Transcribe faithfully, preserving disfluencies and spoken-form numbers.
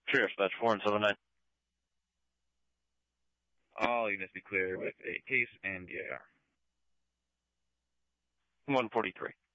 Sheriff, that's four and seven nine. All units be clear with a case and D A R. one forty-three.